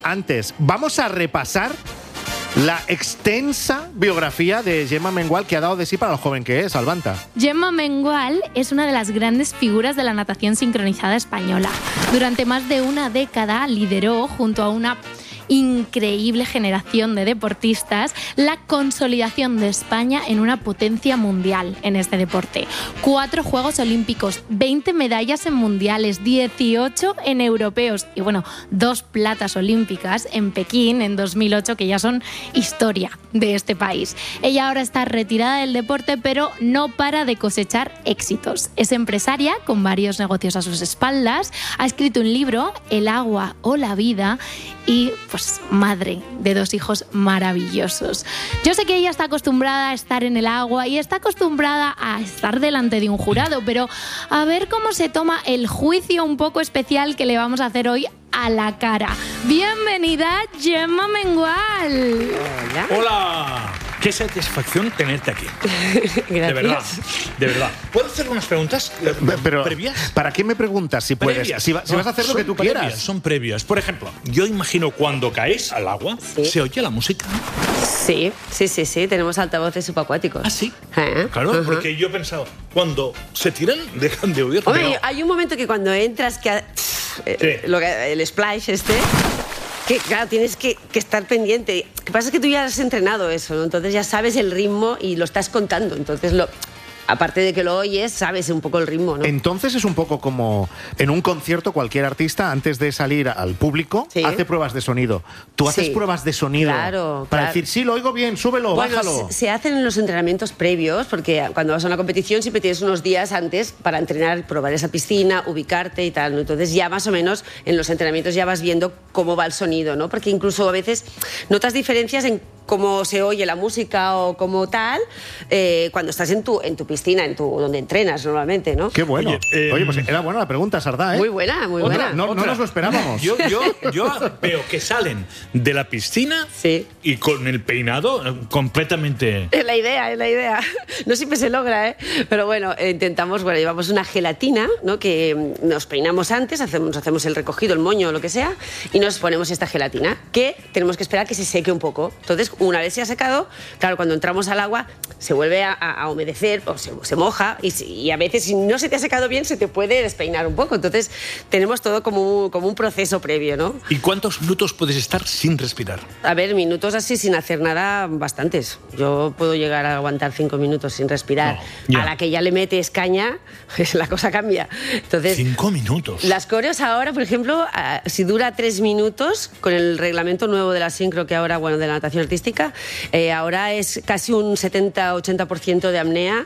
Antes, vamos a repasar la extensa biografía de Gemma Mengual que ha dado de sí para lo joven que es, Albanta. Gemma Mengual es una de las grandes figuras de la natación sincronizada española. Durante más de una década lideró, junto a una increíble generación de deportistas, la consolidación de España en una potencia mundial en este deporte. 4 Juegos Olímpicos, 20 medallas en mundiales, 18 en europeos y 2 platas olímpicas en Pekín en 2008, que ya son historia de este país. Ella ahora está retirada del deporte, pero no para de cosechar éxitos. Es empresaria con varios negocios a sus espaldas, ha escrito un libro, El agua o la vida, y madre de 2 hijos maravillosos. Yo sé que ella está acostumbrada a estar en el agua y está acostumbrada a estar delante de un jurado, pero a ver cómo se toma el juicio un poco especial que le vamos a hacer hoy a la cara. Bienvenida, Gemma Mengual. Hola. Hola. Qué satisfacción tenerte aquí. Gracias. De verdad. ¿Puedo hacer unas preguntas Pero, previas? ¿para qué me preguntas si puedes? Previas. Si vas a hacer lo que tú quieras. Son previas. Por ejemplo, yo imagino cuando caes al agua, Sí. ¿se oye la música? Sí. Tenemos altavoces subacuáticos. ¿Ah, sí? Claro, porque yo he pensado, cuando se tiran, dejan de oír. Hombre, No. hay un momento que cuando entras, el splash que claro, tienes que estar pendiente. Lo que pasa es que tú ya has entrenado eso, ¿no? Entonces ya sabes el ritmo y lo estás contando. Entonces, aparte de que lo oyes, sabes un poco el ritmo, ¿no? Entonces es un poco como en un concierto, cualquier artista antes de salir al público hace pruebas de sonido. ¿Tú haces pruebas de sonido para decir, sí, lo oigo bien, súbelo, bájalo? Se hacen en los entrenamientos previos, porque cuando vas a una competición siempre tienes unos días antes para entrenar, probar esa piscina, ubicarte y tal, ¿no? Entonces ya más o menos en los entrenamientos ya vas viendo cómo va el sonido, ¿no? Porque incluso a veces notas diferencias en cómo se oye la música o como tal cuando estás en tu piscina, donde entrenas normalmente, ¿no? Qué bueno. Oye, pues era buena la pregunta, Sardá, ¿eh? Muy buena. No nos lo esperábamos. Yo veo que salen de la piscina y con el peinado completamente... Es la idea. No siempre se logra, ¿eh? Pero bueno, llevamos una gelatina, ¿no? Que nos peinamos antes, hacemos el recogido, el moño, lo que sea, y nos ponemos esta gelatina, que tenemos que esperar que se seque un poco. Entonces, una vez se ha secado, claro, cuando entramos al agua se vuelve a humedecer o se moja y a veces si no se te ha secado bien se te puede despeinar un poco. Entonces tenemos todo como un proceso previo, ¿no? ¿Y cuántos minutos puedes estar sin respirar? A ver, minutos así sin hacer nada, bastantes. Yo puedo llegar a aguantar 5 minutos sin respirar. A la que ya le metes caña, la cosa cambia. Entonces, 5 minutos. Las coreos ahora, por ejemplo, si dura 3 minutos, con el reglamento nuevo de la sincro que ahora, de la natación artística, ahora es casi un 70-80% de apnea.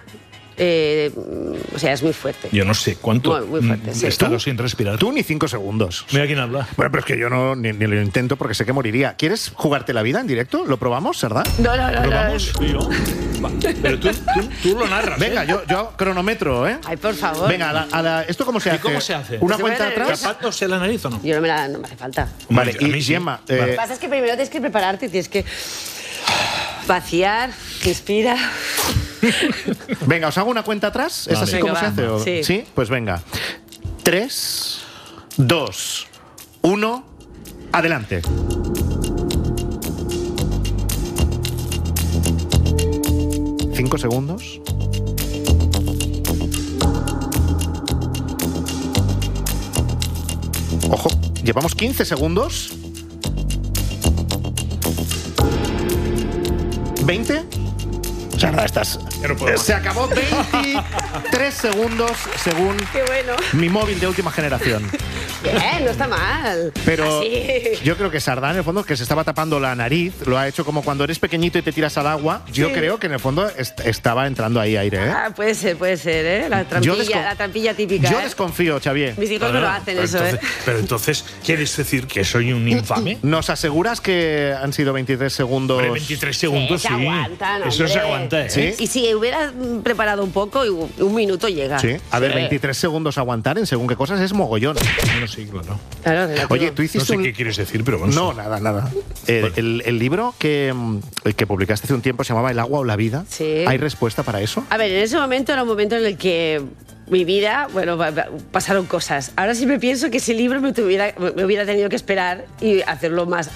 O sea, es muy fuerte. Yo no sé cuánto muy fuerte, he estado sin respirar. Tú ni 5 segundos. Mira quién habla. Bueno, pero es que yo ni lo intento porque sé que moriría. ¿Quieres jugarte la vida en directo? ¿Lo probamos, Sardá? No. ¿Probamos? Pero tú lo narras. Venga, yo cronometro, ¿eh? Ay, por favor. Venga, ¿esto cómo se hace? ¿Y cómo se hace? ¿Una cuenta atrás? ¿Tapándose la nariz o no? Yo no me hace falta. Vale, A mí y sí. Gemma... Lo que pasa es que primero tienes que prepararte, tienes que vaciar, inspira. Venga, ¿os hago una cuenta atrás? ¿Es así Venga, como se hace? va. Sí. ¿Sí? Pues venga. 3, 2, 1, adelante. ¿5 segundos? Ojo, llevamos 15 segundos. 20. Sardá, estás... no puedo más. Se acabó 23 segundos según Qué bueno. mi móvil de última generación. Bien, no está mal. Pero Así. yo creo que Sardá, en el fondo, que se estaba tapando la nariz, lo ha hecho como cuando eres pequeñito y te tiras al agua. Yo creo que en el fondo estaba entrando ahí aire, ¿eh? Puede ser, ¿eh? La trampilla típica. Yo desconfío, Xavier. Mis hijos no lo hacen eso, ¿eh? Pero entonces, ¿quieres decir que soy un infame? ¿Nos aseguras que han sido 23 segundos? Hombre, 23 segundos, Se sí. aguantan, Eso se hombre. aguanta, ¿eh? ¿Sí? Y si hubieras preparado un poco, un minuto llega. Sí. A ver, 23 segundos aguantar en según qué cosas es mogollón. Bueno, sí, claro. Claro, relativo. Oye, tú No hiciste sé un... qué quieres decir, pero bueno. No, nada. El libro que publicaste hace un tiempo se llamaba El agua o la vida. Sí. ¿Hay respuesta para eso? A ver, en ese momento era un momento en el que mi vida, bueno, pasaron cosas. Ahora sí me pienso que ese libro me hubiera tenido que esperar y hacerlo más